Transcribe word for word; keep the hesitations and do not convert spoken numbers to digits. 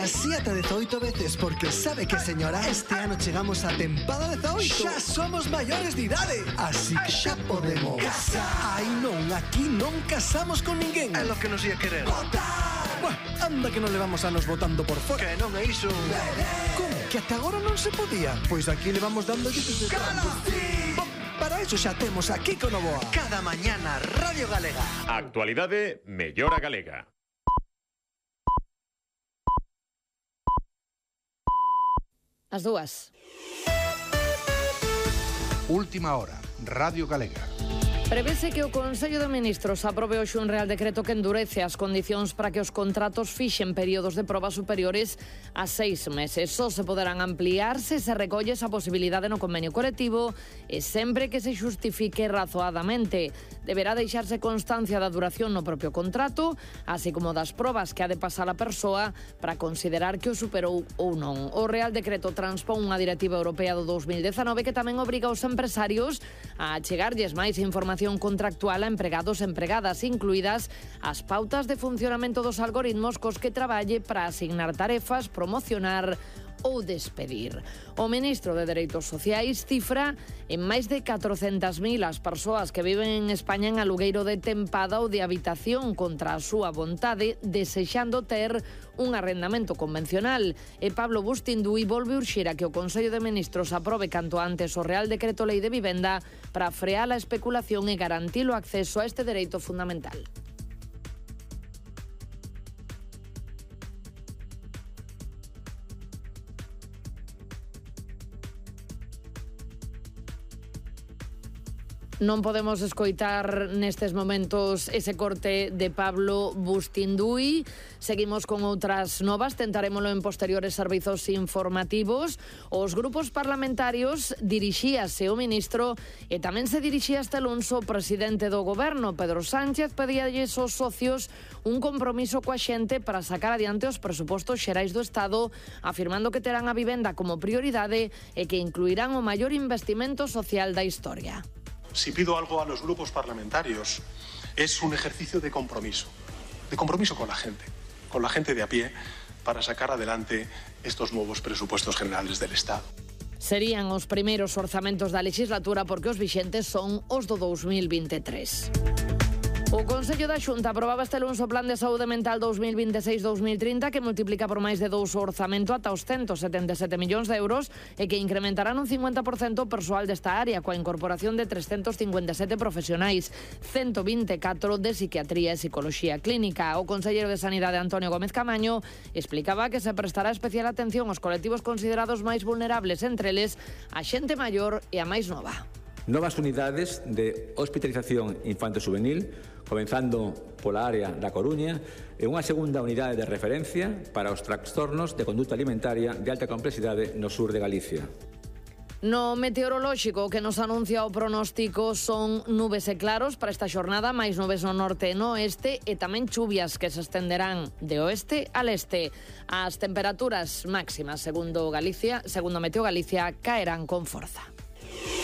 así ata dezoito veces, porque sabe que, señora, este ano chegamos a tempada dezoito. Xa somos maiores de idade, así que xa podemos casar. Ai non, aquí non casamos con ninguén. É lo que nos ia querer. Votar. Buah, anda que non levamos anos votando por fora. Que non é iso. Como? Que ata agora non se podía? Pois aquí le vamos dando desde oh, para eso xa temos aquí con Novoa. Cada mañana Radio Galega. Actualidade mellora galega. As dúas. Última hora, Radio Galega. Prevese que o Consello de Ministros aprobe hoxe un real decreto que endurece as condicións para que os contratos fixen períodos de proba superiores a seis meses. Só se poderán ampliar se se recolle esa posibilidade no convenio colectivo e sempre que se xustifique razoadamente. Deberá deixarse constancia da duración no propio contrato, así como das probas que ha de pasar a persoa para considerar que o superou ou non. O real decreto transpón unha directiva europea do dos mil dezanove que tamén obriga os empresarios a achegarlles máis información contractual a empregados e empregadas, incluídas as pautas de funcionamento dos algoritmos cos que traballe para asignar tarefas, promocionar ou despedir. O ministro de Dereitos Sociais cifra en máis de catrocentas mil as persoas que viven en España en alugueiro de tempada ou de habitación contra a súa vontade, desexando ter un arrendamento convencional. E Pablo Bustinduy volve urxir a que o Consello de Ministros aprobe canto antes o Real Decreto Lei de Vivenda para frear a especulación e garantir o acceso a este dereito fundamental. Non podemos escoitar nestes momentos ese corte de Pablo Bustinduy. Seguimos con outras novas, tentarémolo en posteriores servizos informativos. Os grupos parlamentarios dirixíase o ministro e tamén se dirixía este Alonso, o presidente do goberno. Pedro Sánchez pedíalles aos socios un compromiso coa xente para sacar adiante os presupostos xerais do Estado, afirmando que terán a vivenda como prioridade e que incluirán o maior investimento social da historia. Si pido algo a los grupos parlamentarios, es un ejercicio de compromiso, de compromiso con la gente, con la gente de a pie, para sacar adelante estos nuevos presupuestos generales del Estado. Serían os primeiros orzamentos da legislatura porque os vixentes son os do dos mil veintitrés. O Consello da Xunta aprobaba este luns o Plan de Saúde Mental dos mil veintiséis a dos mil trinta que multiplica por máis de dous o orzamento ata os ciento setenta e sete millóns de euros e que incrementará un cincuenta por cento o persoal desta área coa incorporación de trescentos cincuenta e sete profesionais, ciento vinte e catro de psiquiatría e psicoloxía clínica. O conselleiro de Sanidade Antonio Gómez Camaño explicaba que se prestará especial atención aos colectivos considerados máis vulnerables, entre eles a xente maior e a máis nova. Novas unidades de hospitalización infanto-juvenil, comenzando pola área da Coruña, e unha segunda unidade de referencia para os trastornos de conduta alimentaria de alta complexidade no sur de Galicia. No meteorolóxico, que nos anuncia o pronóstico son nubes e claros para esta xornada, máis nubes no norte e no oeste e tamén chuvias que se estenderán de oeste al este. As temperaturas máximas, segundo Galicia, segundo Meteo Galicia, caerán con forza.